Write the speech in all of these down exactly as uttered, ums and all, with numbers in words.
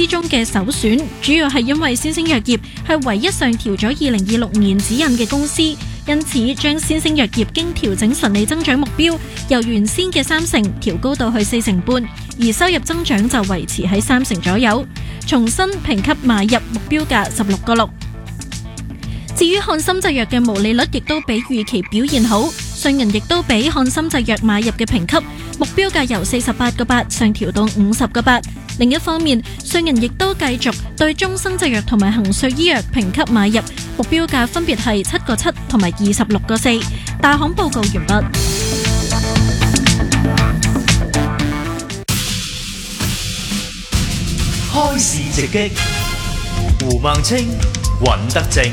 之中嘅首選，主要係因為先聲藥業係唯一上調咗二零二六年指引嘅公司，因此將先聲藥業經調整純利增長目標由原先嘅三成調高到去四成半，而收入增長就維持喺三成左右，重新評級買入目標價十六個六。至於漢森製藥嘅毛利率亦都比預期表現好，信銀亦都比漢森製藥買入嘅評級目標價由四十八個八上調到五十個八。另一方面，信銀亦都繼續對中生製藥同埋恒瑞醫藥評級買入目標價分別係七個七同埋二十六個四。大行報告完畢。 開市直擊，胡孟青、尹德正。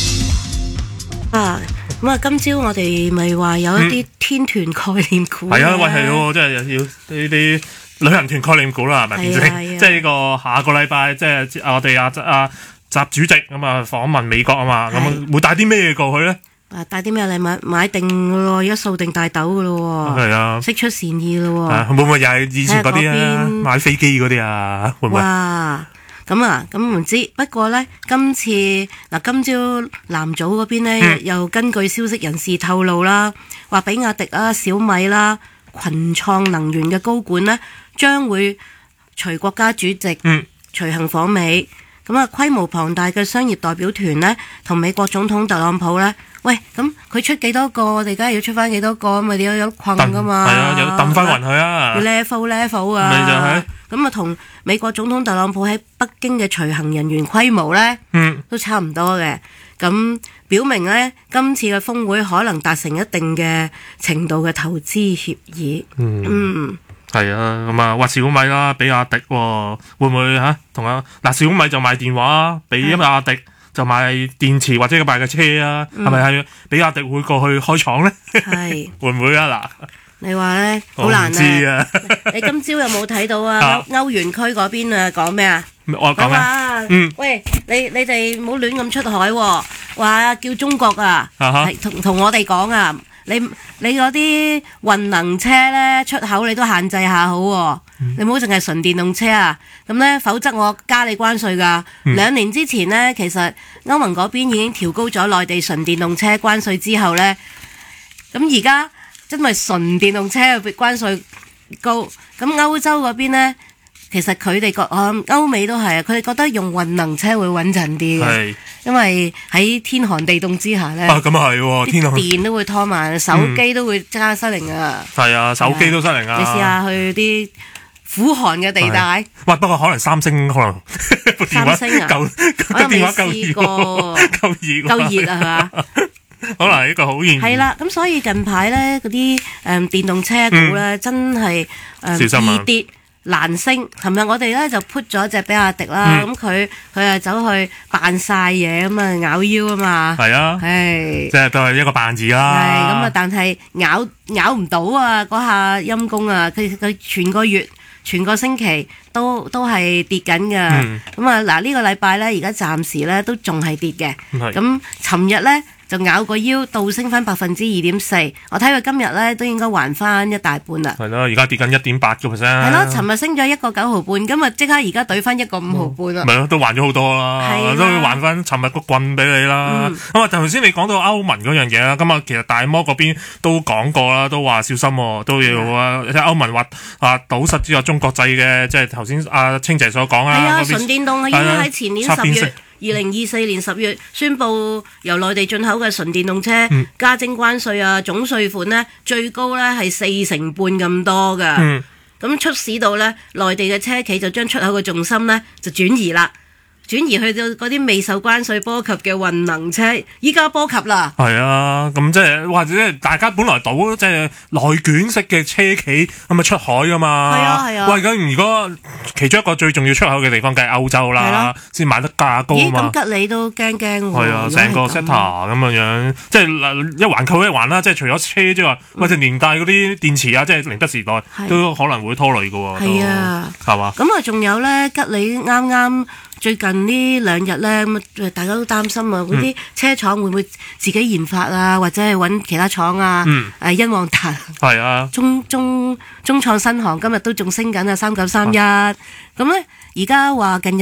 啊，咁啊，今朝我哋咪話有一啲天團概念股嘅。 係啊，喂，係喎，即係要呢啲旅行團概念股啦，係咪變成？即係呢個下個禮拜，即係我哋阿阿習主席咁啊訪問美國啊嘛，咁會帶啲咩過去咧？ 啊，帶啲咩禮物買定嘅咯，而家掃定大豆嘅咯喎。係啊，釋出善意咯喎。 會唔會又係以前嗰啲啊？買飛機嗰啲啊？會唔會？ 哇！咁啊，咁唔知。不過呢，今次嗱，今朝藍組嗰邊呢，嗯、又根據消息人士透露啦，話比亞迪啊、小米啦、群創能源嘅高管呢，將會隨國家主席、嗯、隨行訪美。咁啊，規模龐大嘅商業代表團呢，同美國總統特朗普呢，喂，咁佢出幾多個，我哋梗係要出翻幾多個，咁咪有有困噶嘛？係啊， 有抌翻勻佢啊！ 要 level level 啊！ 咪就係咁啊，同美國總統特朗普喺北京嘅隨行人員規模咧，嗯，都差唔多嘅。咁表明咧，今次嘅峰會可能達成一定嘅程度嘅投資協議。嗯。嗯係啊，咁啊，話小米啦，比亞迪喎，會唔會嚇同啊？嗱，小米就賣電話，比亞迪就賣電池或者佢賣嘅車啊，係咪係比亞迪會過去開廠咧？係會唔會啊？嗱， 你話咧好難啊！ 知啊你今朝有冇睇到啊？歐元區嗰邊啊講咩啊？ 我講咩？嗯， 喂，你你哋唔好亂咁出海喎，話叫中國啊，係同同我哋講啊。你你嗰啲混能車咧出口你都限制下好喎，嗯、你唔好淨係純電動車啊，咁咧否則我加你關稅㗎。嗯、兩年之前呢，其實歐盟嗰邊已經調高咗內地純電動車關稅之後咧，咁而家因為純電動車嘅關稅高，咁歐洲嗰邊咧。其實佢哋覺啊，歐美都係啊，佢哋覺得用混能車會穩陣啲嘅，因為喺天寒地凍之下咧， 啊咁啊係喎，天寒電都會拖慢，手機都會加失靈啊， 係啊，手機都失靈啊， 你試下去啲苦寒嘅地帶， 喂，不過可能三星可能三星啊， 夠個電話夠熱，夠熱， 夠熱啊係嘛？ 可能呢個好現係啦，咁所以近排咧嗰啲誒電動車股咧真係誒易跌。難升，琴日我哋咧就 put 咗隻比亞迪啦，咁佢佢啊走去扮晒嘢咁啊咬腰啊嘛，係啊，係， 即係都係一個扮字啦， 係咁啊，但係咬咬唔到啊，嗰下陰公啊，佢佢全個月全個星期都都係跌緊噶，咁啊嗱呢個禮拜咧而家暫時咧都仲係跌嘅，咁尋日咧。就咬個腰，倒升翻百分之二點四。我睇佢今日咧都應該還翻一大半啦。 係咯，而家跌緊一點八個 percent。 係咯，尋日升咗一個九毫半，今日即刻而家懟翻一個五毫半啦。 咪咯，都還咗好多啦，都還翻尋日個棍俾你啦。咁啊，頭先你講到歐盟嗰樣嘢啦，咁啊，其實大摩嗰邊都講過啦，都話小心都要啊。即係歐盟話啊，堵塞之後中國製嘅，即係頭先阿清姐所講啊。 係啊，純電動已經喺前年十月。二零二四年十月宣布由內地進口嘅純電動車、嗯、加徵關稅啊，總稅款呢最高呢係四成半咁多㗎。咁、嗯、促使到呢內地嘅車企就將出口嘅重心呢就轉移啦。轉移去到嗰啲未受關稅波及嘅混能車，依家波及啦。係啊，咁即係或者即係大家本來賭即係內卷式嘅車企咁咪出海噶嘛。係啊係啊。喂，咁如果其中一個最重要出口嘅地方梗係歐洲啦，先買得價高啊嘛。 咦？咁吉利都驚驚喎。 係啊，成個 sector 咁樣樣，即係一環扣一環啦。即係除咗車之外，或者連帶嗰啲電池啊，即係寧德時代都可能會拖累㗎喎。係啊，係嘛？ 咁啊，仲有咧，吉利啱啱。最近呢兩日咧，咁大家都擔心啊，嗰啲車廠會唔會自己研發啊，或者係揾其他廠啊？嗯，誒欣旺達係啊，中中中創新航今日都仲升緊啊，三九三一。咁咧，而家話近日。